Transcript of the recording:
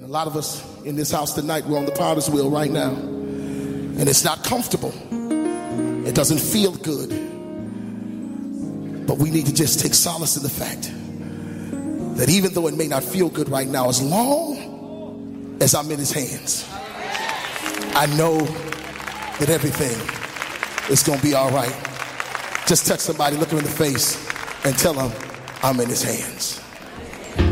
A lot of us in this house tonight, we're on the potter's wheel right now. And it's not comfortable. It doesn't feel good. But we need to just take solace in the fact that even though it may not feel good right now, as long as I'm in his hands, I know that everything is going to be all right. Just touch somebody, look them in the face, and tell them I'm in his hands.